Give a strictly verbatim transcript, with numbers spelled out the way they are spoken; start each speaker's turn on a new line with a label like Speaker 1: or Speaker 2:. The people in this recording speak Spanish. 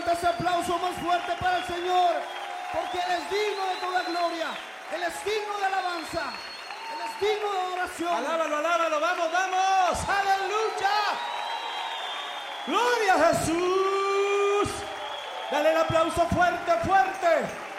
Speaker 1: fuerte ese aplauso más fuerte para el Señor, porque Él es digno de toda gloria, Él es digno de alabanza, Él es digno de adoración.
Speaker 2: Alábalo, alábalo, vamos, vamos, aleluya. Gloria a Jesús. Dale el aplauso fuerte, fuerte.